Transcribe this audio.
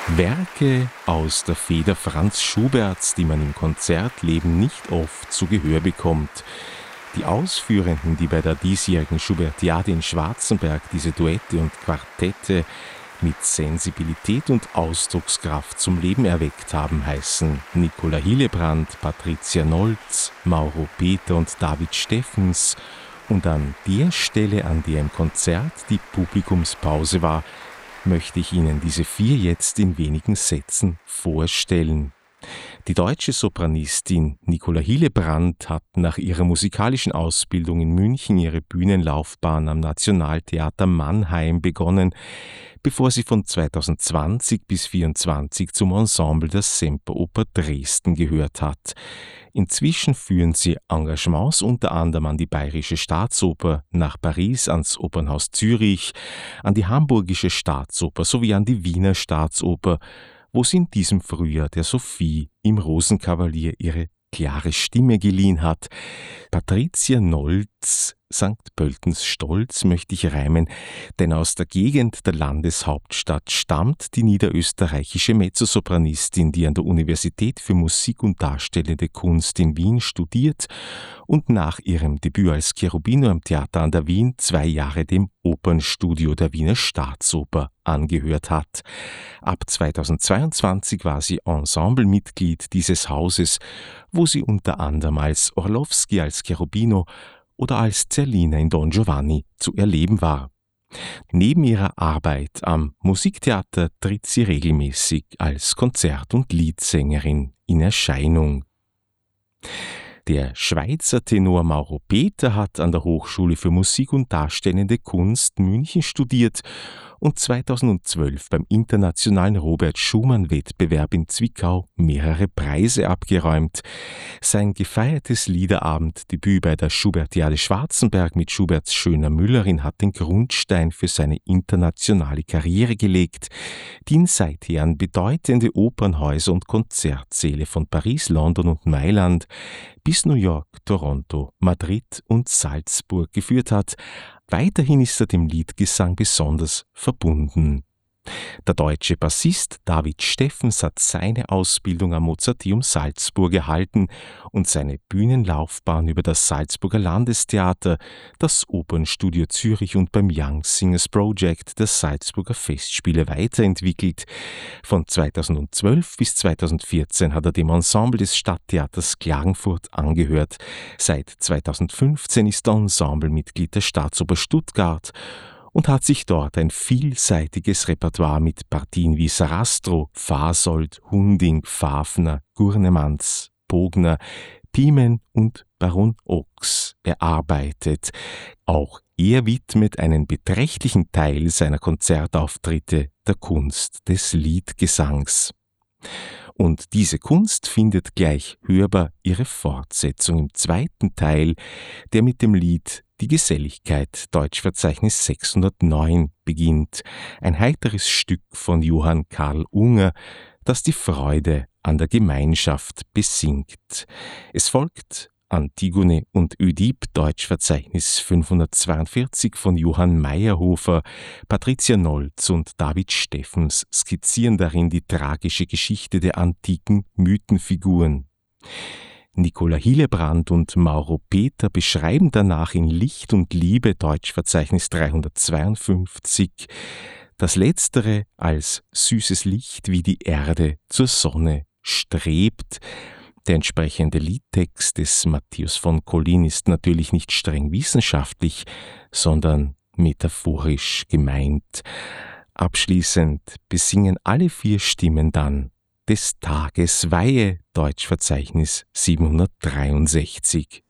Werke aus der Feder Franz Schuberts, die man im Konzertleben nicht oft zu Gehör bekommt. Die Ausführenden, die bei der diesjährigen Schubertiade in Schwarzenberg diese Duette und Quartette mit Sensibilität und Ausdruckskraft zum Leben erweckt haben, heißen Nicola Hillebrand, Patricia Nolz, Mauro Peter und David Steffens. Und an der Stelle, an der im Konzert die Publikumspause war, möchte ich Ihnen diese 4 jetzt in wenigen Sätzen vorstellen. Die deutsche Sopranistin Nicola Hillebrand hat nach ihrer musikalischen Ausbildung in München ihre Bühnenlaufbahn am Nationaltheater Mannheim begonnen, bevor sie von 2020 bis 2024 zum Ensemble der Semperoper Dresden gehört hat. Inzwischen führen sie Engagements unter anderem an die Bayerische Staatsoper, nach Paris ans Opernhaus Zürich, an die Hamburgische Staatsoper sowie an die Wiener Staatsoper, wo sie in diesem Frühjahr der Sophie im Rosenkavalier ihre klare Stimme geliehen hat. Patricia Nolz, St. Pöltens Stolz möchte ich reimen, denn aus der Gegend der Landeshauptstadt stammt die niederösterreichische Mezzosopranistin, die an der Universität für Musik und Darstellende Kunst in Wien studiert und nach ihrem Debüt als Cherubino am Theater an der Wien 2 Jahre dem Opernstudio der Wiener Staatsoper angehört hat. Ab 2022 war sie Ensemblemitglied dieses Hauses, wo sie unter anderem als Orlowski als Cherubino oder als Zerlina in Don Giovanni zu erleben war. Neben ihrer Arbeit am Musiktheater tritt sie regelmäßig als Konzert- und Liedsängerin in Erscheinung. Der Schweizer Tenor Mauro Peter hat an der Hochschule für Musik und Darstellende Kunst München studiert und 2012 beim internationalen Robert-Schumann-Wettbewerb in Zwickau mehrere Preise abgeräumt. Sein gefeiertes Liederabend-Debüt bei der Schubertiade Schwarzenberg mit Schuberts Schöner Müllerin hat den Grundstein für seine internationale Karriere gelegt, die ihn seither an bedeutende Opernhäuser und Konzertsäle von Paris, London und Mailand bis New York, Toronto, Madrid und Salzburg geführt hat. Weiterhin ist er dem Liedgesang besonders verbunden. Der deutsche Bassist David Steffens hat seine Ausbildung am Mozarteum Salzburg erhalten und seine Bühnenlaufbahn über das Salzburger Landestheater, das Opernstudio Zürich und beim Young Singers Project der Salzburger Festspiele weiterentwickelt. Von 2012 bis 2014 hat er dem Ensemble des Stadttheaters Klagenfurt angehört. Seit 2015 ist er Ensemblemitglied der Staatsoper Stuttgart und hat sich dort ein vielseitiges Repertoire mit Partien wie Sarastro, Fasold, Hunding, Fafner, Gurnemanz, Bogner, Piemen und Baron Ochs erarbeitet. Auch er widmet einen beträchtlichen Teil seiner Konzertauftritte der Kunst des Liedgesangs. Und diese Kunst findet gleich hörbar ihre Fortsetzung im 2. Teil, der mit dem Lied Die Geselligkeit, Deutschverzeichnis 609, beginnt. Ein heiteres Stück von Johann Karl Unger, das die Freude an der Gemeinschaft besingt. Es folgt Antigone und Ödip, Deutschverzeichnis 542 von Johann Meyerhofer. Patricia Nolz und David Steffens skizzieren darin die tragische Geschichte der antiken Mythenfiguren. Nicola Hillebrand und Mauro Peter beschreiben danach in Licht und Liebe, Deutschverzeichnis 352, das Letztere als süßes Licht wie die Erde zur Sonne strebt. Der entsprechende Liedtext des Matthias von Collin ist natürlich nicht streng wissenschaftlich, sondern metaphorisch gemeint. Abschließend besingen alle 4 Stimmen dann des Tages Weihe, Deutschverzeichnis 763.